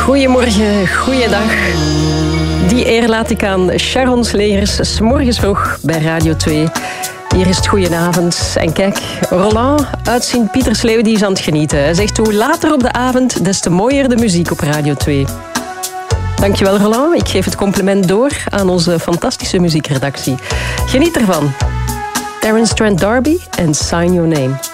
Goedemorgen, goeiedag. Die eer laat ik aan Sharon Slegers 's morgens vroeg bij Radio 2. Hier is het goedenavond. En kijk, Roland uit Sint-Pietersleeuw die is aan het genieten. Hij zegt hoe later op de avond, des te mooier de muziek op Radio 2. Dankjewel Roland. Ik geef het compliment door aan onze fantastische muziekredactie. Geniet ervan. Terence Trent D'Arby en Sign Your Name.